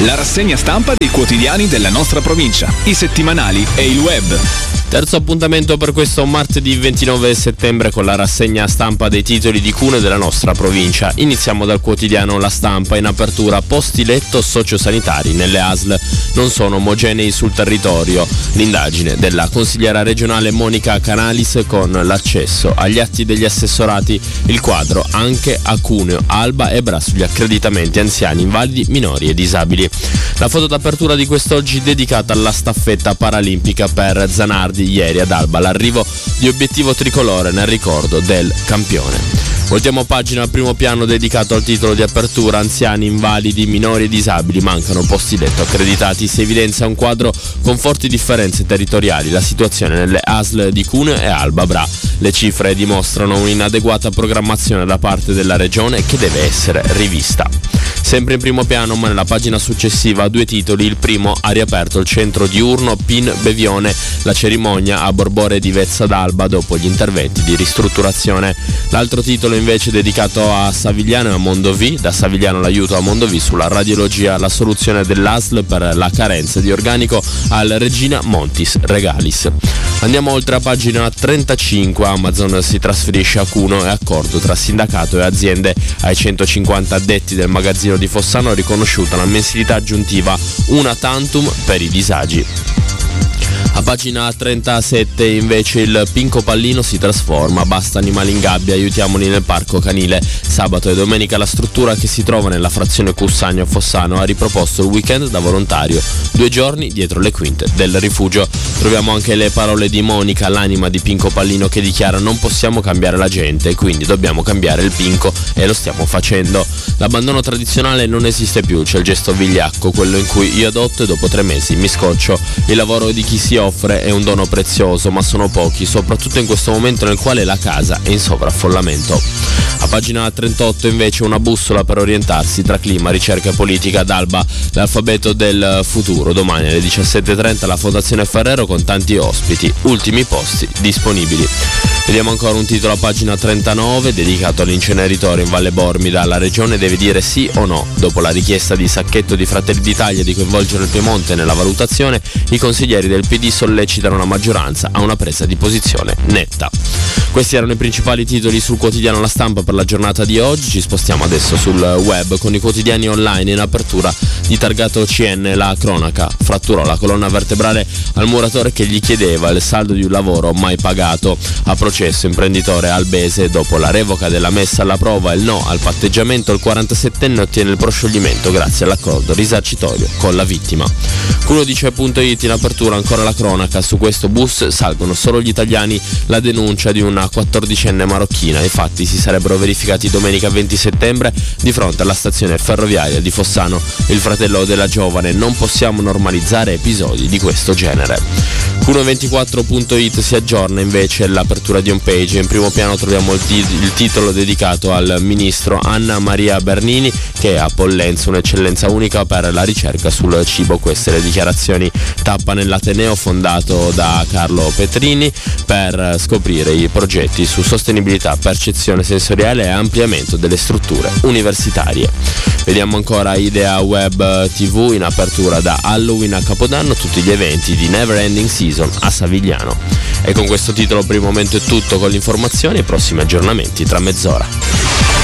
La rassegna stampa dei quotidiani della nostra provincia, i settimanali e il web. Terzo appuntamento per questo martedì 29 settembre con la rassegna stampa dei titoli di cune della nostra provincia. Iniziamo dal quotidiano La Stampa. In apertura, posti letto sociosanitari nelle ASL non sono omogenei sul territorio. L'indagine della consigliera regionale Monica Canalis con l'accesso agli atti degli assessorati, il quadro anche a Cuneo, Alba e Bra sugli accreditamenti anziani, invalidi, minori e disabili. La foto d'apertura di quest'oggi dedicata alla staffetta paralimpica per Zanardi ieri ad Alba, l'arrivo di obiettivo tricolore nel ricordo del campione. Voltiamo pagina al primo piano dedicato al titolo di apertura: anziani, invalidi, minori e disabili, mancano posti letto accreditati. Si evidenzia un quadro con forti differenze territoriali, la situazione nelle ASL di Cuneo e Alba Bra. Le cifre dimostrano un'inadeguata programmazione da parte della regione che deve essere rivista. Sempre in primo piano, ma nella pagina successiva, due titoli. Il primo: ha riaperto il centro diurno PIN Bevione, la cerimonia a Borbore di Vezza d'Alba dopo gli interventi di ristrutturazione. L'altro titolo invece dedicato a Savigliano e a Mondovì, da Savigliano l'aiuto a Mondovì sulla radiologia, la soluzione dell'ASL per la carenza di organico al Regina Montis Regalis. Andiamo oltre a pagina 35, Amazon si trasferisce a Cuneo e accordo tra sindacato e aziende. Ai 150 addetti del magazzino di Fossano è riconosciuta la mensilità aggiuntiva una tantum per i disagi. A pagina 37 invece il Pinco Pallino si trasforma, basta animali in gabbia, aiutiamoli nel parco canile. Sabato e domenica la struttura, che si trova nella frazione Cussagno Fossano, ha riproposto il weekend da volontario, 2 giorni dietro le quinte del rifugio. Troviamo anche le parole di Monica, l'anima di Pinco Pallino, che dichiara: non possiamo cambiare la gente, quindi dobbiamo cambiare il Pinco e lo stiamo facendo. L'abbandono tradizionale non esiste più, c'è il gesto vigliacco, quello in cui io adotto e dopo 3 mesi mi scoccio. Il lavoro di chi si offre è un dono prezioso, ma sono pochi, soprattutto in questo momento nel quale la casa è in sovraffollamento. A pagina 38 invece una bussola per orientarsi tra clima, ricerca e politica ad Alba, l'alfabeto del futuro. Domani alle 17:30 la Fondazione Ferrero con tanti ospiti, ultimi posti disponibili. Vediamo ancora un titolo a pagina 39 dedicato all'inceneritore in Valle Bormida. La regione deve dire sì o no. Dopo la richiesta di Sacchetto di Fratelli d'Italia di coinvolgere il Piemonte nella valutazione, i consiglieri del PD sollecitano la maggioranza a una presa di posizione netta. Questi erano i principali titoli sul quotidiano La Stampa per la giornata di oggi. Ci spostiamo adesso sul web con i quotidiani online. In apertura di targato CN La Cronaca: fratturò la colonna vertebrale al muratore che gli chiedeva il saldo di un lavoro mai pagato. A processo imprenditore albese, dopo la revoca della messa alla prova e il no al patteggiamento, il 47enne ottiene il proscioglimento grazie all'accordo risarcitorio con la vittima. Cuneo.it in apertura ancora la cronaca: su questo bus salgono solo gli italiani, la denuncia di una 14enne marocchina. I fatti si sarebbero verificati domenica 20 settembre di fronte alla stazione ferroviaria di Fossano. Il fratello della giovane: non possiamo normalizzare episodi di questo genere. Cuneo24.it si aggiorna invece l'apertura di homepage. In primo piano troviamo il titolo dedicato al ministro Anna Maria Bernini, che è a Pollenzo un'eccellenza unica per la ricerca sul cibo. Queste le dichiarazioni. Tappa nell'Ateneo fondato da Carlo Petrini per scoprire i progetti su sostenibilità, percezione sensoriale e ampliamento delle strutture universitarie. Vediamo ancora Idea Web TV in apertura: da Halloween a Capodanno tutti gli eventi di Never Ending Season a Savigliano. E con questo titolo per il momento è tutto con l'informazione, i prossimi aggiornamenti tra mezz'ora.